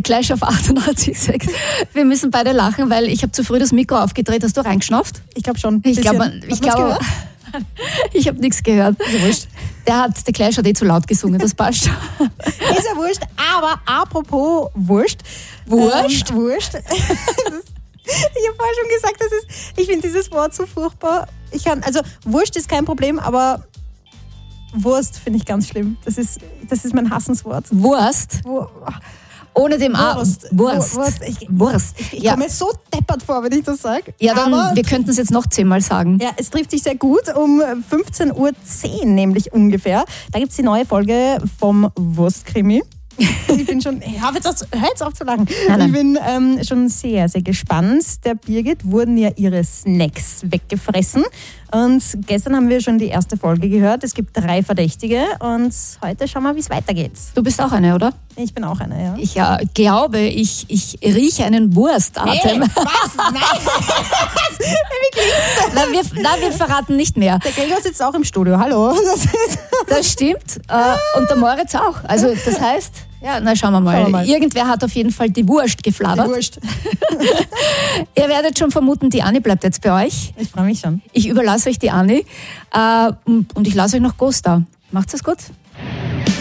The Clash of 88,6. Wir müssen beide lachen, weil ich habe zu früh das Mikro aufgedreht. Hast du reingeschnappt? Ich glaube schon. Ich glaube, ich habe nichts gehört. Ist ja wurscht. Der Clash hat zu laut gesungen, das passt schon. Ist ja wurscht, aber apropos wurscht. Wurscht? Wurscht. Ich habe vorher schon gesagt, ich finde dieses Wort so furchtbar. Wurscht ist kein Problem, aber Wurst finde ich ganz schlimm. Das ist mein Hassenswort. Wurst? Ohne dem A. Wurst. Wurst. Ich komme mir so deppert vor, wenn ich das sage. Ja, dann, wir könnten es jetzt noch 10-mal sagen. Ja, es trifft sich sehr gut, um 15:10 Uhr nämlich ungefähr. Da gibt es die neue Folge vom Wurstkrimi. Ich bin schon, hör jetzt auf zu lachen. Nein. Ich bin schon sehr, sehr gespannt. Der Birgit wurden ja ihre Snacks weggefressen. Und gestern haben wir schon die erste Folge gehört. Es gibt 3 Verdächtige und heute schauen wir, wie es weitergeht. Du bist auch eine, oder? Ich bin auch eine, ja. Ich glaube, ich rieche einen Wurstatem. Hey, was? Nein! Wie klingt das? Wir verraten nicht mehr. Der Gregor sitzt auch im Studio, hallo. Das stimmt. Und der Moritz auch. Also das heißt, schauen wir mal. Irgendwer hat auf jeden Fall die Wurst geflattert. Die Wurst. Ihr werdet schon vermuten, die Anni bleibt jetzt bei euch. Ich freue mich schon. Ich überlasse euch die Anni und ich lasse euch noch Ghost da. Macht's es gut?